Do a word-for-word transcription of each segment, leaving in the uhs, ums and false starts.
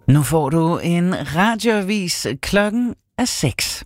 Nu får du en radioavis. Klokken er seks.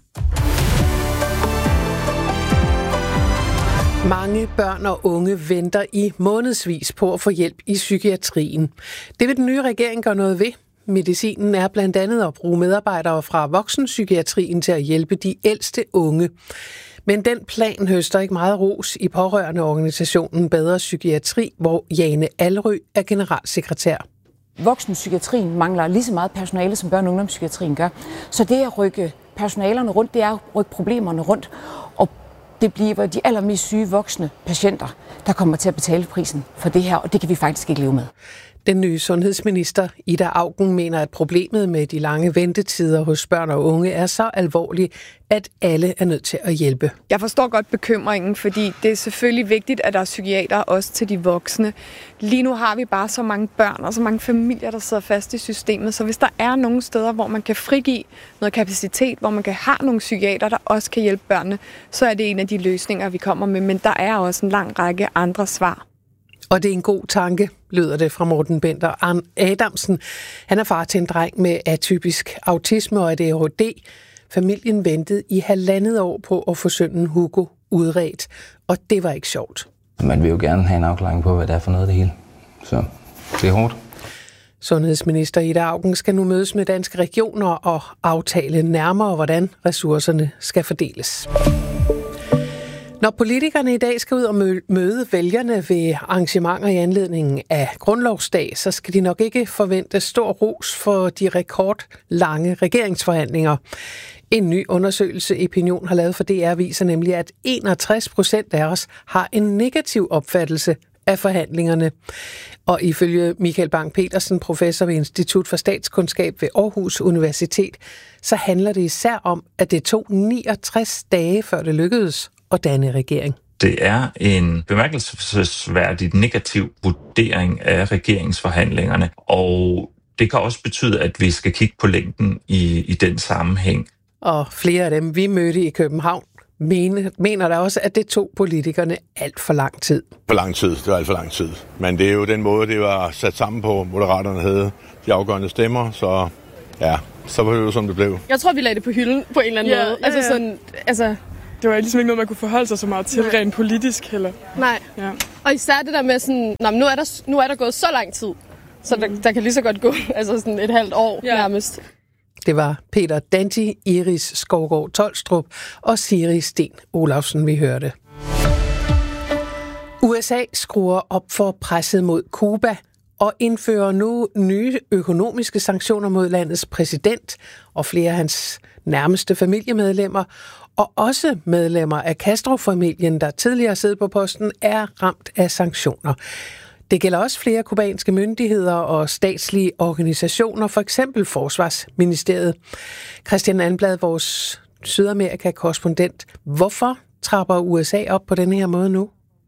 Mange børn og unge venter i månedsvis på at få hjælp i psykiatrien. Det vil den nye regering gøre noget ved. Medicinen er blandt andet at bruge medarbejdere fra voksenpsykiatrien til at hjælpe de ældste unge. Men den plan høster ikke meget ros i pårørende organisationen Bedre Psykiatri, hvor Jane Alrø er generalsekretær. Voksenpsykiatrien mangler lige så meget personale, som børne- og ungdomspsykiatrien gør. Så det at rykke personalerne rundt, det er at rykke problemerne rundt. Og det bliver de allermest syge voksne patienter, der kommer til at betale prisen for det her, og det kan vi faktisk ikke leve med. Den nye sundhedsminister, Ida Auken, mener, at problemet med de lange ventetider hos børn og unge er så alvorligt, at alle er nødt til at hjælpe. Jeg forstår godt bekymringen, fordi det er selvfølgelig vigtigt, at der er psykiater også til de voksne. Lige nu har vi bare så mange børn og så mange familier, der sidder fast i systemet, så hvis der er nogle steder, hvor man kan frigive noget kapacitet, hvor man kan have nogle psykiater, der også kan hjælpe børnene, så er det en af de løsninger, vi kommer med. Men der er også en lang række andre svar. Og det er en god tanke, lyder det fra Morten Bender Adamsen. Han er far til en dreng med atypisk autisme og A D H D. Familien ventede i halvandet år på at få sønnen Hugo udredt, og det var ikke sjovt. Man vil jo gerne have en afklaring på, hvad det er for noget det hele. Så det er hårdt. Sundhedsminister Ida Auken skal nu mødes med Danske Regioner og aftale nærmere, hvordan ressourcerne skal fordeles. Når politikerne i dag skal ud og møde vælgerne ved arrangementer i anledningen af Grundlovsdag, så skal de nok ikke forvente stor ros for de rekordlange regeringsforhandlinger. En ny undersøgelse, Opinion har lavet for D R, viser nemlig, at enogtres procent af os har en negativ opfattelse af forhandlingerne. Og ifølge Michael Bang-Petersen, professor ved Institut for Statskundskab ved Aarhus Universitet, så handler det især om, at det tog niogtres dage, før det lykkedes at danne regering. Det er en bemærkelsesværdigt negativ vurdering af regeringsforhandlingerne, og det kan også betyde, at vi skal kigge på længden i, i den sammenhæng. Og flere af dem, vi mødte i København, mener, mener der også, at det tog politikerne alt for lang tid. For lang tid, det var alt for lang tid. Men det er jo den måde, det var sat sammen på. Moderaterne havde de afgørende stemmer, så ja, så var det jo, som det blev. Jeg tror, vi lagde det på hylden på en eller anden ja, måde. Ja, altså ja. sådan, altså... Det var ligesom ikke noget, man kunne forholde sig så meget til, Nej. rent politisk heller. Nej, ja. Og især det der med sådan, nå, nu, er der, nu er der gået så lang tid, så der, der kan lige så godt gå altså sådan et halvt år ja. nærmest. Det var Peter Danti, Iris Skovgaard Tolstrup og Siri Sten Olafsen, vi hørte. U S A skruer op for presset mod Cuba og indfører nu nye økonomiske sanktioner mod landets præsident og flere af hans nærmeste familiemedlemmer, og også medlemmer af Castro-familien, der tidligere sidder på posten, er ramt af sanktioner. Det gælder også flere kubanske myndigheder og statslige organisationer, for eksempel Forsvarsministeriet. Christian Anblad, vores Sydamerika-korrespondent. Hvorfor trapper U S A op på den her måde nu?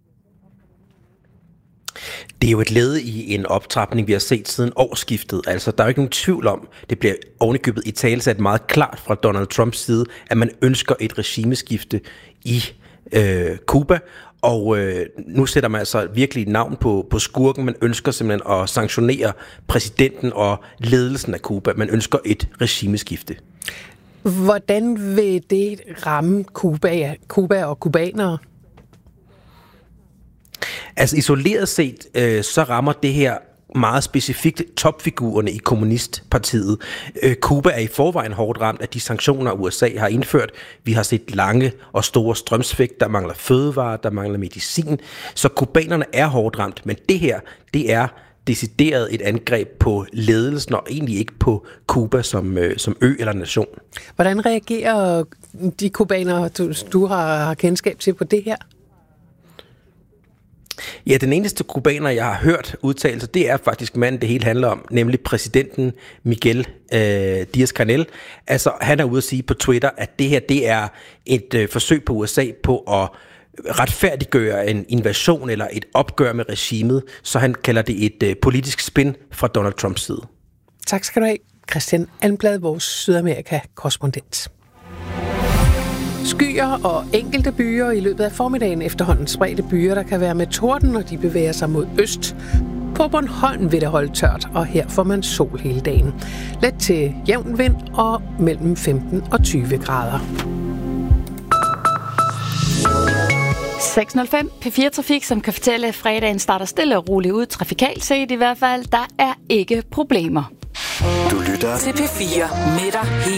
Det er jo et led i en optrapning, vi har set siden årsskiftet. Altså, der er jo ikke nogen tvivl om, det bliver ovenikøbet i talesat meget klart fra Donald Trumps side, at man ønsker et regimeskifte i øh, Cuba. Og øh, nu sætter man altså virkelig navn på, på skurken. Man ønsker simpelthen at sanktionere præsidenten og ledelsen af Cuba. Man ønsker et regimeskifte. Hvordan vil det ramme Cuba, Cuba og cubanere? Altså isoleret set, øh, så rammer det her meget specifikt topfigurerne i Kommunistpartiet. Øh, Cuba er i forvejen hårdt ramt af de sanktioner, U S A har indført. Vi har set lange og store strømsvigt, der mangler fødevarer, der mangler medicin. Så kubanerne er hårdt ramt, men det her, det er decideret et angreb på ledelsen, og egentlig ikke på Cuba som, øh, som ø eller nation. Hvordan reagerer de kubanere, du, du har, har kendskab til på det her? Ja, den eneste kubaner, jeg har hørt udtalelser, det er faktisk manden, det hele handler om, nemlig præsidenten Miguel øh, Díaz-Canel. Altså, han er ude at sige på Twitter, at det her, det er et øh, forsøg på U S A på at retfærdiggøre en invasion eller et opgør med regimet, så han kalder det et øh, politisk spin fra Donald Trumps side. Tak skal du have, Christian Anblad, vores Sydamerika-korrespondent. Skyer og enkelte byer i løbet af formiddagen efterhånden spredte byer, der kan være med torden, når de bevæger sig mod øst. På Bornholm vil det holde tørt, og her får man sol hele dagen. Let til jævn vind og mellem femten og tyve grader. seks nul fem P fire Trafik, som kan fortælle, at fredagen starter stille og roligt ud trafikalt set i hvert fald. Der er ikke problemer. Du lytter til P fire med dig